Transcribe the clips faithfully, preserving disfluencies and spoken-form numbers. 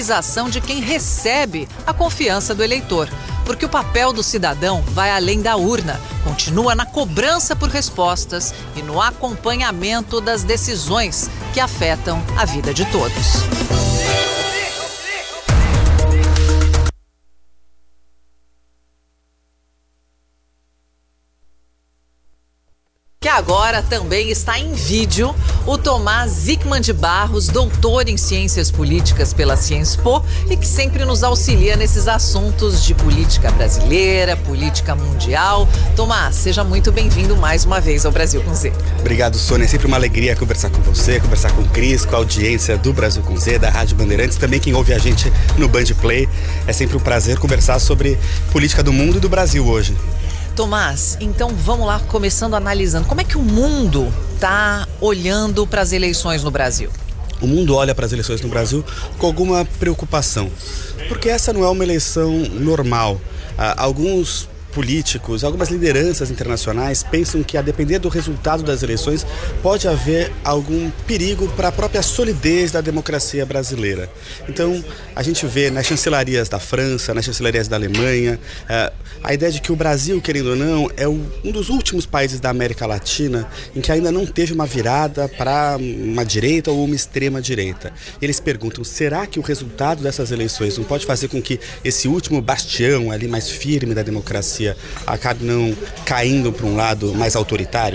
mobilização de quem recebe a confiança do eleitor. Porque o papel do cidadão vai além da urna, continua na cobrança por respostas e no acompanhamento das decisões que afetam a vida de todos. Que agora também está em vídeo o Tomás Zickman de Barros, doutor em Ciências Políticas pela Cienspo e que sempre nos auxilia nesses assuntos de política brasileira, política mundial. Tomás, seja muito bem-vindo mais uma vez ao Brasil com Z. Obrigado, Sônia. É sempre uma alegria conversar com você, conversar com o Cris, com a audiência do Brasil com Z, da Rádio Bandeirantes, também quem ouve a gente no Band Play. É sempre um prazer conversar sobre política do mundo e do Brasil hoje. Tomás, então vamos lá, começando analisando. Como é que o mundo está olhando para as eleições no Brasil? O mundo olha para as eleições no Brasil com alguma preocupação, porque essa não é uma eleição normal. Ah, alguns políticos, algumas lideranças internacionais pensam que, a depender do resultado das eleições, pode haver algum perigo para a própria solidez da democracia brasileira. Então, a gente vê nas chancelarias da França, nas chancelarias da Alemanha, a ideia de que o Brasil, querendo ou não, é um dos últimos países da América Latina em que ainda não teve uma virada para uma direita ou uma extrema direita. Eles perguntam, será que o resultado dessas eleições não pode fazer com que esse último bastião ali mais firme da democracia acabe não caindo para um lado mais autoritário?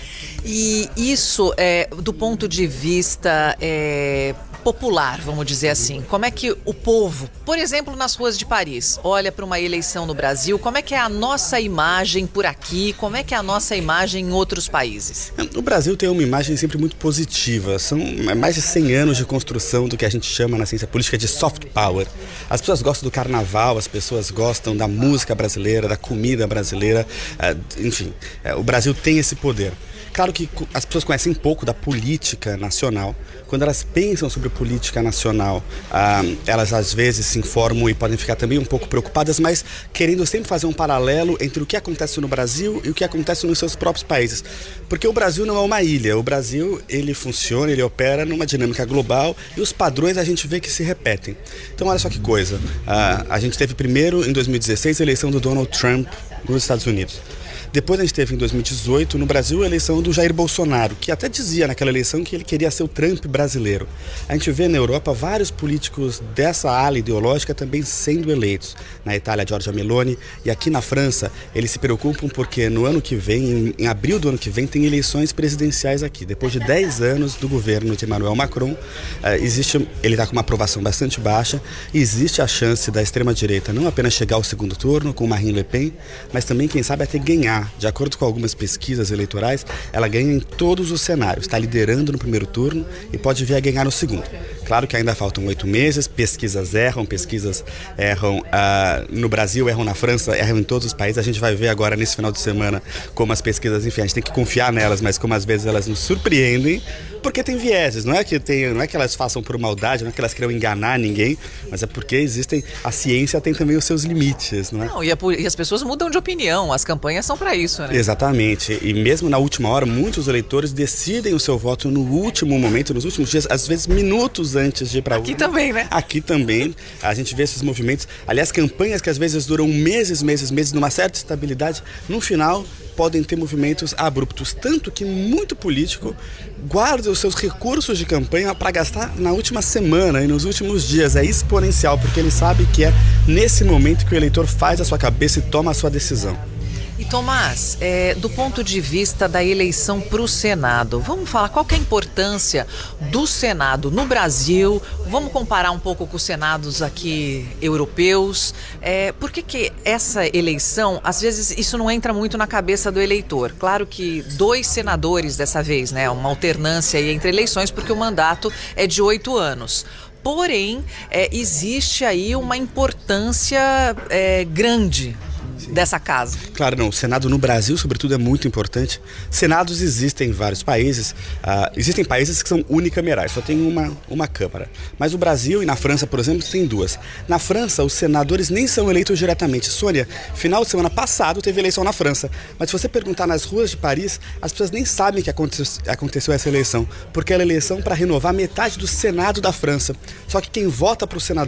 E isso, é, do ponto de vista é, popular, vamos dizer assim, como é que o povo, por exemplo, nas ruas de Paris, olha para uma eleição no Brasil, como é que é a nossa imagem por aqui, como é que é a nossa imagem em outros países? O Brasil tem uma imagem sempre muito positiva, são mais de cem anos de construção do que a gente chama na ciência política de soft power. As pessoas gostam do carnaval, as pessoas gostam da música brasileira, da comida brasileira, enfim, o Brasil tem esse poder. Claro que as pessoas conhecem pouco da política nacional. Quando elas pensam sobre política nacional, ah, elas às vezes se informam e podem ficar também um pouco preocupadas, mas querendo sempre fazer um paralelo entre o que acontece no Brasil e o que acontece nos seus próprios países. Porque o Brasil não é uma ilha. O Brasil, ele funciona, ele opera numa dinâmica global e os padrões a gente vê que se repetem. Então, olha só que coisa. Ah, a gente teve primeiro, em dois mil e dezesseis, a eleição do Donald Trump nos Estados Unidos. Depois a gente teve em dois mil e dezoito, no Brasil, a eleição do Jair Bolsonaro, que até dizia naquela eleição que ele queria ser o Trump brasileiro. A gente vê na Europa vários políticos dessa ala ideológica também sendo eleitos. Na Itália, Giorgia Meloni, e aqui na França, eles se preocupam porque no ano que vem, em, em abril do ano que vem, tem eleições presidenciais aqui. Depois de dez anos do governo de Emmanuel Macron, uh, existe, ele está com uma aprovação bastante baixa, e existe a chance da extrema-direita não apenas chegar ao segundo turno com Marine Le Pen, mas também, quem sabe, até ganhar. De acordo com algumas pesquisas eleitorais, ela ganha em todos os cenários. Está liderando no primeiro turno e pode vir a ganhar no segundo. Claro que ainda faltam oito meses, pesquisas erram, pesquisas erram uh, no Brasil, erram na França, erram em todos os países. A gente vai ver agora nesse final de semana como as pesquisas, enfim, a gente tem que confiar nelas, mas como às vezes elas nos surpreendem, porque tem vieses. Não é que, tem, não é que elas façam por maldade, não é que elas queiram enganar ninguém, mas é porque existem, a ciência tem também os seus limites, não é? Não, e, a, e as pessoas mudam de opinião, as campanhas são para isso, né? Exatamente, e mesmo na última hora, muitos eleitores decidem o seu voto no último momento, nos últimos dias, às vezes minutos antes de ir para a urna. Aqui também, né? Aqui também, a gente vê esses movimentos, aliás, campanhas que às vezes duram meses, meses, meses, numa certa estabilidade, no final podem ter movimentos abruptos, tanto que muito político guarda os seus recursos de campanha para gastar na última semana e nos últimos dias. É exponencial, porque ele sabe que é nesse momento que o eleitor faz a sua cabeça e toma a sua decisão. E Tomás, é, do ponto de vista da eleição para o Senado, vamos falar qual que é a importância do Senado no Brasil, vamos comparar um pouco com os senados aqui europeus, é, por que que essa eleição, às vezes isso não entra muito na cabeça do eleitor? Claro que dois senadores dessa vez, né, uma alternância aí entre eleições, porque o mandato é de oito anos. Porém, é, existe aí uma importância é, grande dessa casa. Claro, não. O Senado no Brasil, sobretudo, é muito importante. Senados existem em vários países. Uh, existem países que são unicamerais, só tem uma, uma Câmara. Mas o Brasil e na França, por exemplo, tem duas. Na França, os senadores nem são eleitos diretamente. Sônia, final de semana passado teve eleição na França. Mas se você perguntar nas ruas de Paris, as pessoas nem sabem que aconteceu, aconteceu essa eleição. Porque era eleição para renovar metade do Senado da França. Só que quem vota para o senador